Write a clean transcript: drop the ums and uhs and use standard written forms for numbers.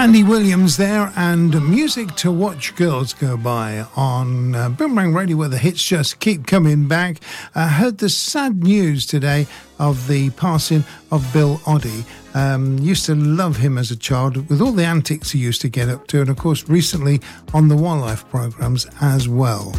Andy Williams there, and music to watch girls go by on Boomerang Radio, where the hits just keep coming back. I heard the sad news today of the passing of Bill Oddie. Used to love him as a child with all the antics he used to get up to, and of course recently on the wildlife programs as well.